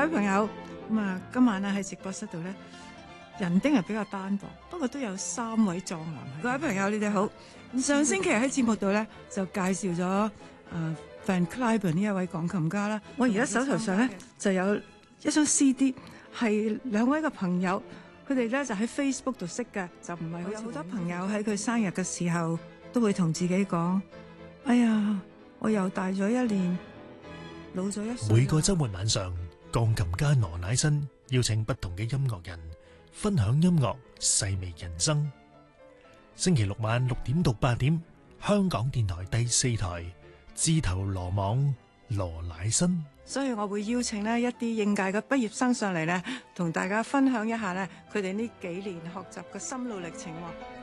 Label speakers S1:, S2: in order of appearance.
S1: 位朋友，今晚咧喺直播室度咧，人丁係比較單薄，不過都有3位壯男。各位朋友，你哋好。上星期喺節目度咧就介紹咗Van Cliburn 呢一位鋼琴家啦。我而家手頭上咧就有一張 CD， 係2位嘅朋友，佢哋咧就喺 Facebook 度識嘅，就唔係好似有好多朋友喺佢生日嘅時候都會同自己講：哎呀，我又大咗1年，老咗1歲。
S2: 每個週末晚上，鋼琴家羅乃新邀請不同嘅音樂人分享音樂，細味人生。星期六晚6點到8點，香港電台第4台，自投羅網羅乃新。
S1: 所以我會邀請呢一啲應屆嘅畢業生上嚟呢，同大家分享一下呢佢哋呢幾年學習嘅心路歷程。